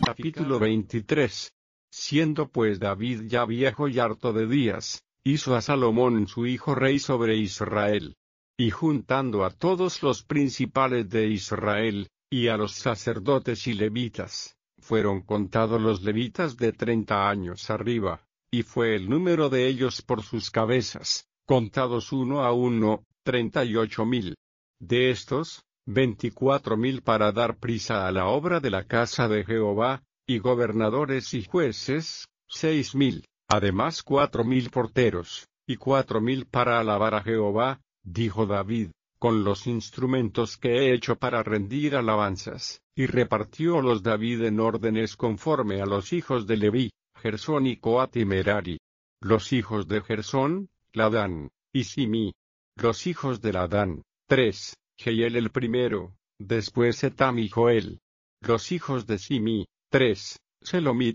Capítulo 23. Siendo pues David ya viejo y harto de días, hizo a Salomón su hijo rey sobre Israel. Y juntando a todos los principales de Israel, y a los sacerdotes y levitas, fueron contados los levitas de 30 años arriba, y fue el número de ellos por sus cabezas, contados uno a uno, 38,000. De estos, 24,000 para dar prisa a la obra de la casa de Jehová, y gobernadores y jueces, 6,000, además 4,000 porteros, y 4,000 para alabar a Jehová, dijo David, con los instrumentos que he hecho para rendir alabanzas, y repartiólos David en órdenes conforme a los hijos de Leví, Gersón y Coat y Merari. Los hijos de Gersón, Ladán, y Simi. Los hijos de Ladán, 3, Jehiel el primero, después Etam y Joel. Los hijos de Simi, 3, Selomit,